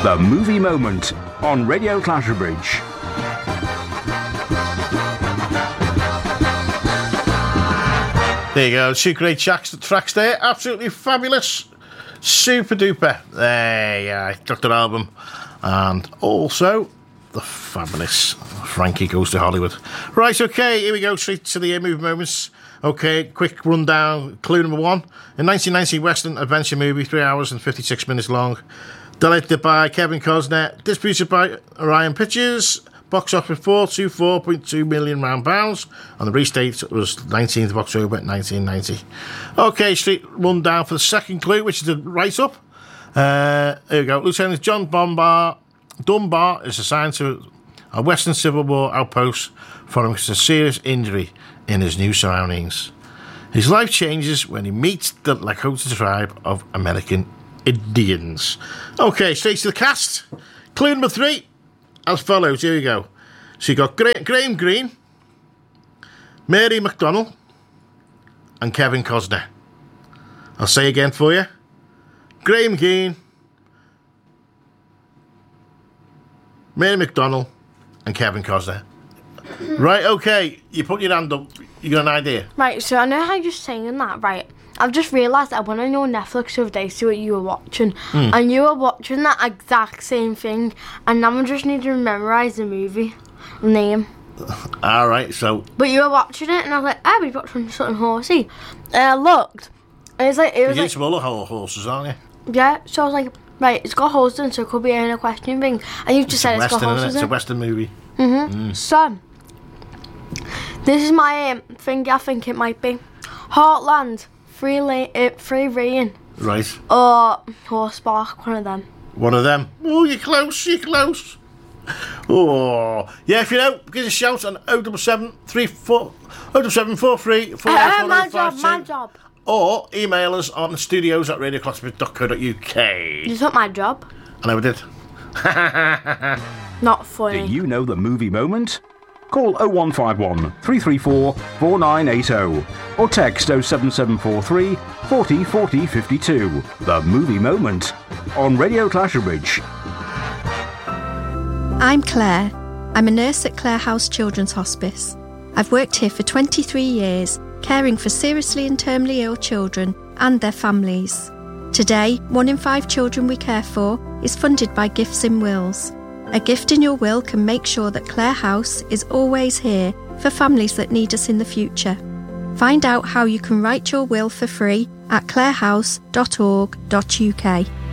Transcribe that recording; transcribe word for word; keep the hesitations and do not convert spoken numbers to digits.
The Movie Moment on Radio Clatterbridge. There you go, two great tracks, tracks there, absolutely fabulous, super duper. There you are, Doctor Album, and also the fabulous Frankie Goes to Hollywood. Right, okay, here we go, straight to the movie moments. Okay, quick rundown. Clue number one: in nineteen ninety, Western adventure movie, three hours and fifty-six minutes long, directed by Kevin Costner, distributed by Orion Pictures. Box office four hundred twenty-four point two million round pounds, and the release date was nineteenth of October nineteen ninety. Okay, straight rundown for the second clue, which is the write-up. Uh, here we go. Lieutenant John Dunbar, Dunbar is assigned to a Western Civil War outpost following a serious injury in his new surroundings. His life changes when he meets the Lakota tribe of American Indians. Okay, straight to the cast. Clue number three, as follows. Here we go. So you got Gra- Graham Greene, Mary McDonnell, and Kevin Costner. I'll say again for you. Graham Greene, Mary McDonnell, and Kevin Costner. Right, okay. You put your hand up. You got an idea? Right, so I know how you're saying that, right? I've just realised I went on your Netflix the other day to see what you were watching, mm. and you were watching that exact same thing, and now I just need to memorise the movie name. All right, so... But you were watching it, and I was like, oh, we're watching something horsey. And I looked, and it's like... It was You're like, some other horses, aren't you? Yeah, so I was like, right, it's got horses in, so it could be in a question thing. And you just it's said Western, it's got horses it? in. It's a Western movie. Mm-hmm. Mm. So, this is my um, thing I think it might be. Heartland, Free, la- uh, free Reign. Right. Or Horsebark, one of them. One of them. Oh, you're close, you're close. Oh, yeah, if you know, give us a shout on oh double seven three four oh seven four three four Uh, eight four my eight five job, two. my job. Or email us on studios at radio clatterbridge dot co dot uk. You took my job. I never did. Not funny. Do you know the movie moment? Call oh one five one, three three four, four nine eight oh or text oh seven seven four three, four oh four oh five two. The Movie Moment on Radio Clatterbridge. I'm Claire. I'm a nurse at Clare House Children's Hospice. I've worked here for twenty-three years, caring for seriously and terminally ill children and their families. Today, one in five children we care for is funded by Gifts in Wills. A gift in your will can make sure that Clare House is always here for families that need us in the future. Find out how you can write your will for free at clarehouse dot org dot uk.